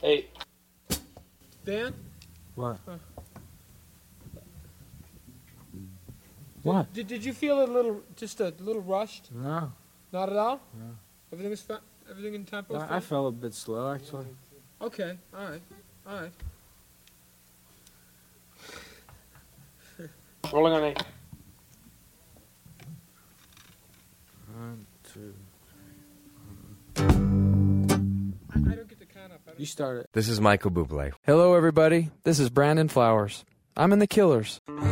8. Dan? What? Huh. What? Did you feel a little rushed? No. Not at all? No. Everything in tempo? I felt a bit slow, actually. Okay, all right. Rolling on 8. 1, 2. I don't get the count up. You started. This is Michael Bublé. Hello, everybody. This is Brandon Flowers. I'm in The Killers.